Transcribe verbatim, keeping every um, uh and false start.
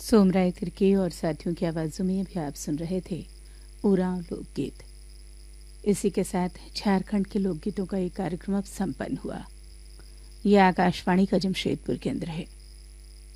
सोमराय तिर्की और साथियों की आवाज़ों में अभी आप सुन रहे थे उरांव लोकगीत। इसी के साथ झारखंड के लोकगीतों का एक कार्यक्रम अब संपन्न हुआ। यह आकाशवाणी का जमशेदपुर केंद्र है।